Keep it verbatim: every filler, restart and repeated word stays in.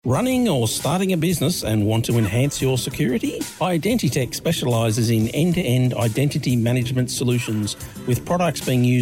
Running or starting a business and want to enhance your security? Identitech specialises in end-to-end identity management solutions with products being used